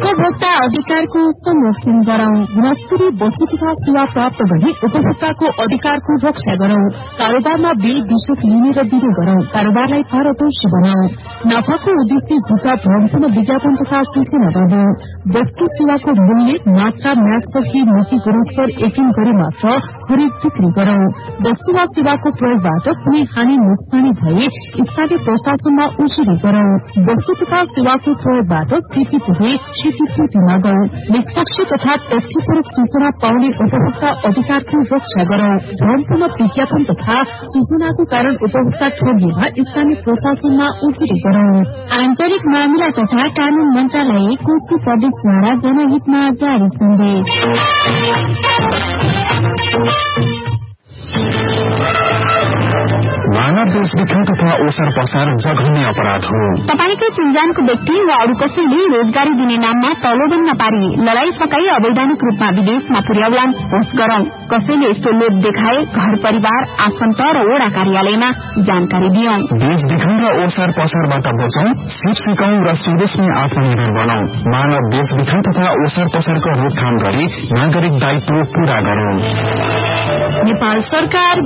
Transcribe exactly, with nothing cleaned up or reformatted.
उपभोक्ता अधिकारको संरक्षण गरौं। गुणस्तरीय वस्तु तथा सेवा प्राप्त गर्ने उपभोक्ताको अधिकारको रक्षा गरौं। कारोबारमा बिल विशेष लिने र दिने गरौं। कारोबारलाई पारदर्शी बनाऊ। नाफाको उद्देश्य झुटा भ्रमपूर्ण विज्ञापन तथा सूचना गर्नु। वस्तु सेवाको मूल्य मात्रा म्यादसही नीति गुणस्तर यकिन गरी मात्र खरिद बिक्री गरौं। वस्तु वा सेवाको प्रयोगबाट कुनै हानि नोक्सानी भए स्थानीय प्रशासनमा उजुरी गरौं। वस्तु तथा सेवाको प्रयोगबाट क्षति पुगे क्षतिपूर्ति मागौं। निष्पक्ष तथा तथ्यपरक सूचना पाउने उपभोक्ता अधिकारको रक्षा गरौं। भ्रमपूर्ण विज्ञापन तथा सूचनाको कारण उपभोक्ता ठगिएमा स्थानीय प्रशासनमा उजुरी गरौं। आन्तरिक मामिला तथा कानून मन्त्रालय कोशी प्रदेशद्वारा जनहितमा जारी सन्देश। मानव बेचबिखन तथा ओसार पसार जघन्य अपराध हो। तपाईकै चिन्जानको व्यक्ति वा अरू कसैले रोजगारी दिने नाममा प्रलोभन नपारी लडाई फकाई अवैधानिक रूपमा विदेशमा पुर्याउलान होस् गरौं। कसैले यस्तो लोभ देखाए घर परिवार आफन्त र वडा कार्यालयमा जानकारी दियौं। बेचबिखन र ओसार पसारबाट बचौं, सिप सिकाउँ र स्वदेशमै आत्मनिर्भर बनाऊ। मानव बेचबिखन तथा ओसार पसारको रोकथाम गरी नागरिक दायित्व पूरा गरौं। नेपाल सरकार